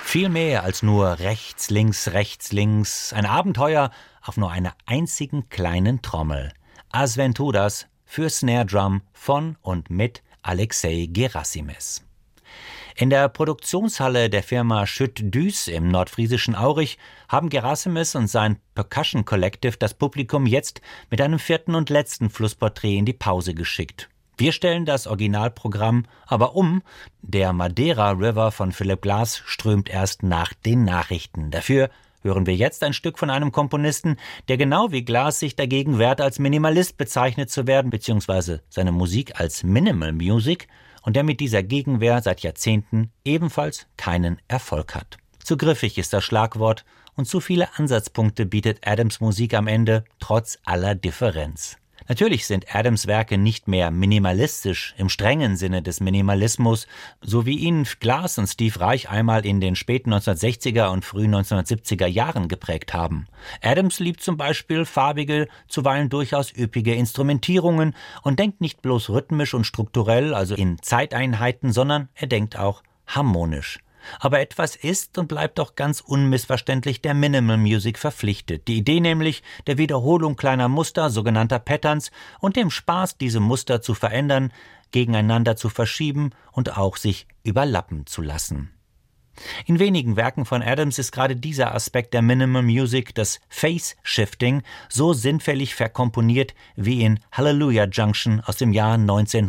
Viel mehr als nur rechts, links, ein Abenteuer auf nur einer einzigen kleinen Trommel. Asventuras für Snare Drum von und mit Alexei Gerasimes. In der Produktionshalle der Firma Schütt-Düß im nordfriesischen Aurich haben Gerasimes und sein Percussion Collective das Publikum jetzt mit einem vierten und letzten Flussporträt in die Pause geschickt. Wir stellen das Originalprogramm aber um. Der Madeira River von Philip Glass strömt erst nach den Nachrichten. Dafür hören wir jetzt ein Stück von einem Komponisten, der genau wie Glass sich dagegen wehrt, als Minimalist bezeichnet zu werden, beziehungsweise seine Musik als Minimal Music, und der mit dieser Gegenwehr seit Jahrzehnten ebenfalls keinen Erfolg hat. Zu griffig ist das Schlagwort und zu viele Ansatzpunkte bietet Adams Musik am Ende, trotz aller Differenz. Natürlich sind Adams Werke nicht mehr minimalistisch im strengen Sinne des Minimalismus, so wie ihn Glass und Steve Reich einmal in den späten 1960er und frühen 1970er Jahren geprägt haben. Adams liebt zum Beispiel farbige, zuweilen durchaus üppige Instrumentierungen und denkt nicht bloß rhythmisch und strukturell, also in Zeiteinheiten, sondern er denkt auch harmonisch. Aber etwas ist und bleibt doch ganz unmissverständlich der Minimal Music verpflichtet. Die Idee nämlich der Wiederholung kleiner Muster, sogenannter Patterns, und dem Spaß, diese Muster zu verändern, gegeneinander zu verschieben und auch sich überlappen zu lassen. In wenigen Werken von Adams ist gerade dieser Aspekt der Minimal Music, das Phase-Shifting, so sinnfällig verkomponiert wie in Hallelujah Junction aus dem Jahr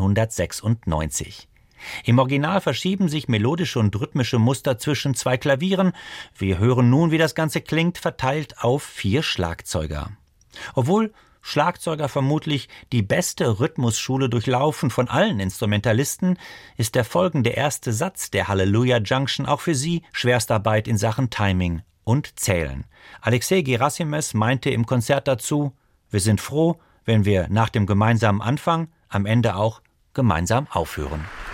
1996. Im Original verschieben sich melodische und rhythmische Muster zwischen zwei Klavieren. Wir hören nun, wie das Ganze klingt, verteilt auf 4 Schlagzeuger. Obwohl Schlagzeuger vermutlich die beste Rhythmusschule durchlaufen von allen Instrumentalisten, ist der folgende erste Satz der Hallelujah Junction auch für sie Schwerstarbeit in Sachen Timing und Zählen. Alexei Gerasimes meinte im Konzert dazu: Wir sind froh, wenn wir nach dem gemeinsamen Anfang am Ende auch gemeinsam aufhören.